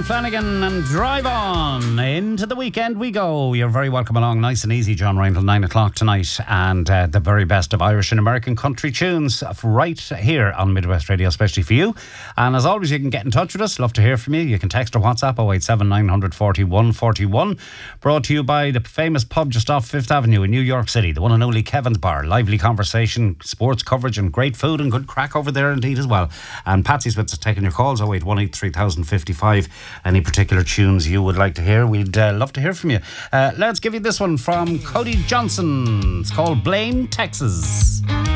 Kieran Flanagan and Drive On. Into the weekend we go. You're very welcome along. Nice and easy, John Ryan, till 9 o'clock tonight. And the very best of Irish and American country tunes right here on Midwest Radio, especially for you. And as always, you can get in touch with us. Love to hear from you. You can text or WhatsApp 087 940 141. Brought to you by the famous pub just off 5th Avenue in New York City, the one and only Kevin's Bar. Lively conversation, sports coverage and great food and good crack over there indeed as well. And Patsy's with us taking your calls 081 3055. Any particular tunes you would like to hear, we'd love to hear from you. Let's give you this one from Cody Johnson. It's called Blaine, Texas.